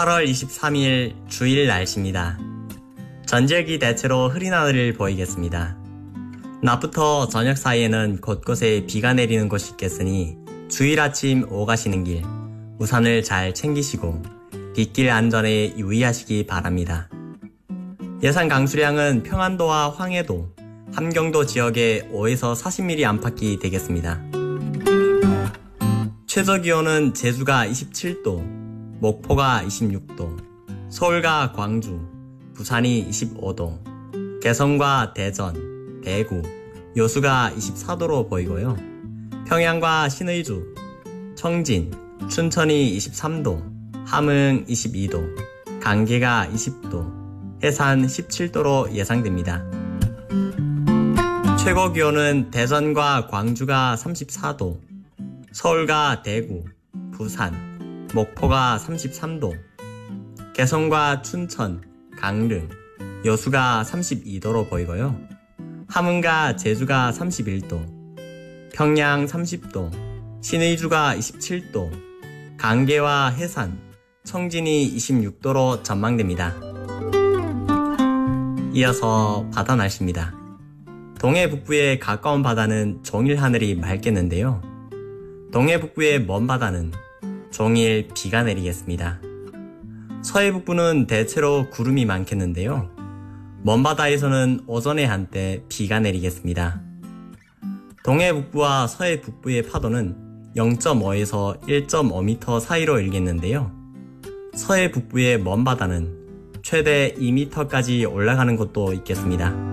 8월 23일 주일 날씨입니다. 전 지역이 대체로 흐린 하늘을 보이겠습니다. 낮부터 저녁 사이에는 곳곳에 비가 내리는 곳이 있겠으니 주일 아침 오가시는 길 우산을 잘 챙기시고 빗길 안전에 유의하시기 바랍니다. 예상 강수량은 평안도와 황해도, 함경도 지역에 5에서 40mm 안팎이 되겠습니다. 최저기온은 제주가 27도, 목포가 26도, 서울과 광주, 부산이 25도, 개성과 대전, 대구, 여수가 24도로 보이고요. 평양과 신의주, 청진, 춘천이 23도, 함흥 22도, 강계가 20도, 해산 17도로 예상됩니다. 최고기온은 대전과 광주가 34도, 서울과 대구, 부산, 목포가 33도, 개성과 춘천, 강릉, 여수가 32도로 보이고요. 함흥과 제주가 31도, 평양 30도, 신의주가 27도, 강계와 해산, 청진이 26도로 전망됩니다. 이어서 바다 날씨입니다. 동해 북부에 가까운 바다는 종일 하늘이 맑겠는데요. 동해 북부의 먼 바다는 종일 비가 내리겠습니다. 서해 북부는 대체로 구름이 많겠는데요. 먼 바다에서는 오전에 한때 비가 내리겠습니다. 동해 북부와 서해 북부의 파도는 0.5에서 1.5m 사이로 일겠는데요. 서해 북부의 먼 바다는 최대 2m까지 올라가는 곳도 있겠습니다.